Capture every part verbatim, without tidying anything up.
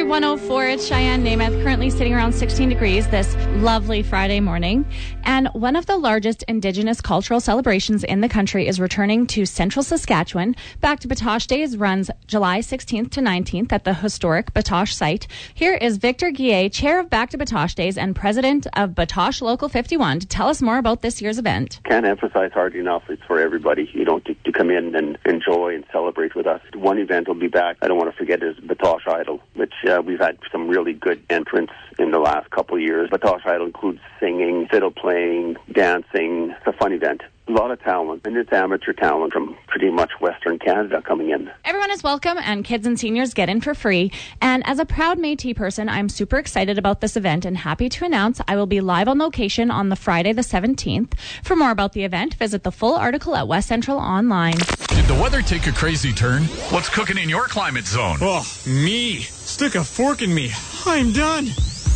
one oh four, it's Cheyenne Namath, currently sitting around sixteen degrees this lovely Friday morning. And one of the largest Indigenous cultural celebrations in the country is returning to central Saskatchewan. Back to Batoche Days runs July sixteenth to nineteenth at the historic Batoche site. Here is Victor Guillet, chair of Back to Batoche Days and president of Batoche Local fifty-one, to tell us more about this year's event. Can't emphasize hard enough, it's for everybody, you know, to, to come in and enjoy and celebrate with us. One event will be back, I don't want to forget, is Batoche Idol, which uh, we've had some really good entrants in the last couple of years. Batoche Idol includes singing, fiddle playing, dancing. It's a fun event. A lot of talent, and it's amateur talent from pretty much Western Canada coming in. Everyone is welcome, and kids and seniors get in for free. And as a proud Métis person, I'm super excited about this event and happy to announce I will be live on location on the Friday the seventeenth. For more about the event, visit the full article at West Central Online. Did the weather take a crazy turn? What's cooking in your climate zone? Oh, me. Stick a fork in me. I'm done.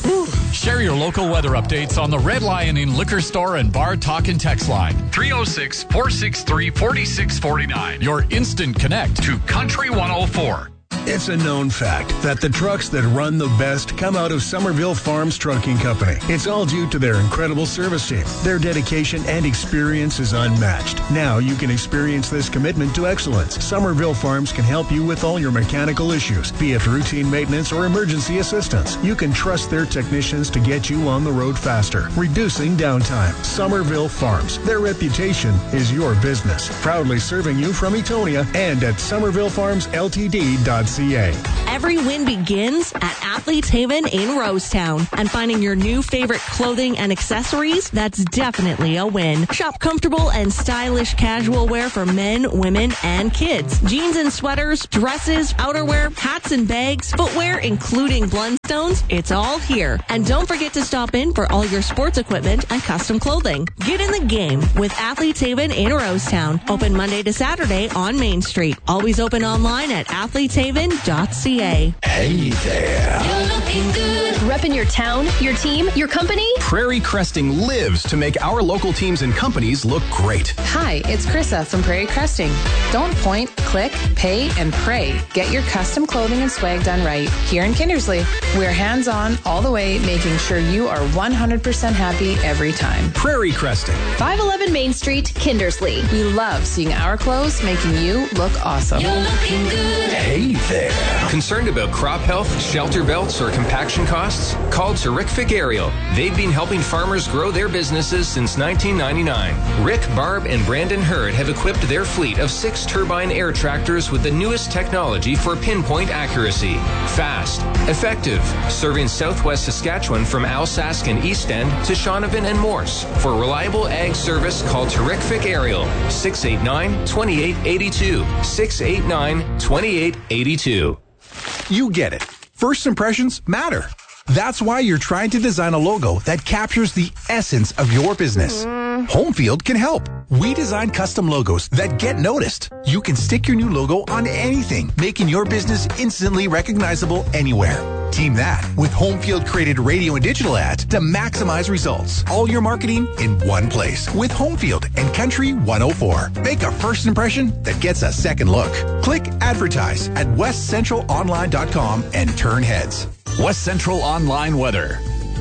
Share your local weather updates on the Red Lion Inn Liquor Store and Bar Talk and Text line three oh six, four six three, four six four nine. Your instant connect to Country one oh four. It's a known fact that the trucks that run the best come out of Somerville Farms Trucking Company. It's all due to their incredible service team. Their dedication and experience is unmatched. Now you can experience this commitment to excellence. Somerville Farms can help you with all your mechanical issues, be it routine maintenance or emergency assistance. You can trust their technicians to get you on the road faster, reducing downtime. Somerville Farms. Their reputation is your business. Proudly serving you from Etonia and at somerville farms l t d dot c a. Every win begins at Athletes Haven in Rosetown. And finding your new favorite clothing and accessories, that's definitely a win. Shop comfortable and stylish casual wear for men, women, and kids. Jeans and sweaters, dresses, outerwear, hats and bags, footwear, including Blundstones. It's all here. And don't forget to stop in for all your sports equipment and custom clothing. Get in the game with Athletes Haven in Rosetown. Open Monday to Saturday on Main Street. Always open online at athletes haven dot c a. Hey there. You're looking good. Repping your town, your team, your company. Prairie Cresting lives to make our local teams and companies look great. Hi, it's Krissa from Prairie Cresting. Don't point, click, pay, and pray. Get your custom clothing and swag done right here in Kindersley. We're hands-on all the way, making sure you are one hundred percent happy every time. Prairie Cresting. five eleven Main Street, Kindersley. We love seeing our clothes making you look awesome. You're looking good. Hey there. Concerned about crop health, shelter belts, or compaction costs? Call Terrific Aerial. They've been helping farmers grow their businesses since nineteen ninety-nine. Rick, Barb, and Brandon Hurd have equipped their fleet of six turbine air tractors with the newest technology for pinpoint accuracy. Fast, effective, serving southwest Saskatchewan from Alsace and East End to Shaunavon and Morse. For reliable ag service, call Terrific Aerial, six eight nine, two eight eight two, six eight nine, two eight eight two. You get it. First impressions matter. That's why you're trying to design a logo that captures the essence of your business. Homefield can help. We design custom logos that get noticed. You can stick your new logo on anything, making your business instantly recognizable anywhere. Team that with Homefield created radio and digital ads to maximize results. All your marketing in one place with Homefield and Country one oh four. Make a first impression that gets a second look. Click advertise at west central online dot com and turn heads. West Central Online weather.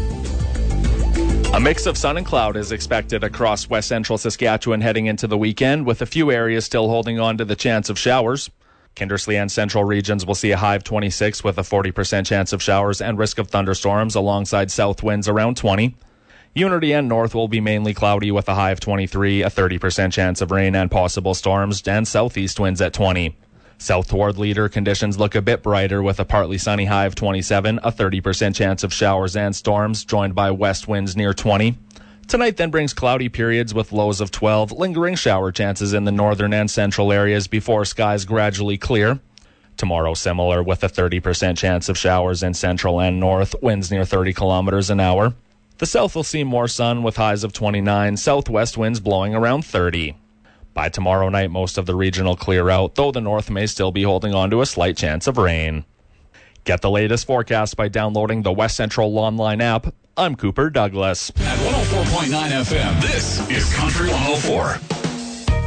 A mix of sun and cloud is expected across west central Saskatchewan heading into the weekend, with a few areas still holding on to the chance of showers. Kindersley and central regions will see a high of twenty-six with a forty percent chance of showers and risk of thunderstorms alongside south winds around twenty. Unity and North will be mainly cloudy with a high of twenty-three, a thirty percent chance of rain and possible storms, and southeast winds at twenty. South toward Leader, conditions look a bit brighter with a partly sunny high of twenty-seven, a thirty percent chance of showers and storms, joined by west winds near twenty. Tonight then brings cloudy periods with lows of twelve, lingering shower chances in the northern and central areas before skies gradually clear. Tomorrow similar with a thirty percent chance of showers in central and north, winds near thirty kilometers an hour. The south will see more sun with highs of twenty-nine, southwest winds blowing around thirty. By tomorrow night, most of the region will clear out, though the north may still be holding on to a slight chance of rain. Get the latest forecast by downloading the West Central Online app. I'm Cooper Douglas. At one oh four point nine F M, this is Country one oh four.